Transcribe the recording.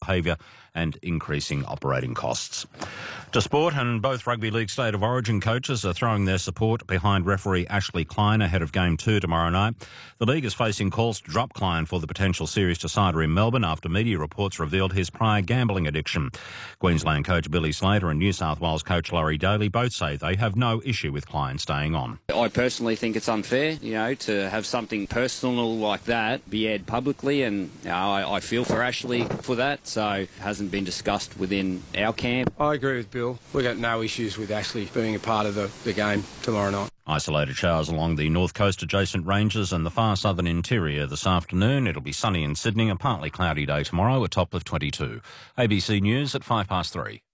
behaviour and increasing operating costs. To sport, and both Rugby League State of Origin coaches are throwing their support behind referee Ashley Klein ahead of Game 2 tomorrow night. The league is facing calls to drop Klein for the potential series decider in Melbourne after media reports revealed his prior gambling addiction. Queensland coach Billy Slater and New South Wales coach Laurie Daly both say they have no issue with Klein staying on. I personally think it's unfair, to have something personal like that be aired publicly, and I feel for Ashley for that, so it hasn't been discussed within our camp. I agree with Bill. We've got no issues with Ashley being a part of the game tomorrow night. Isolated showers along the north coast adjacent ranges and the far southern interior this afternoon. It'll be sunny in Sydney, a partly cloudy day tomorrow, a top of 22. ABC News at 3:05.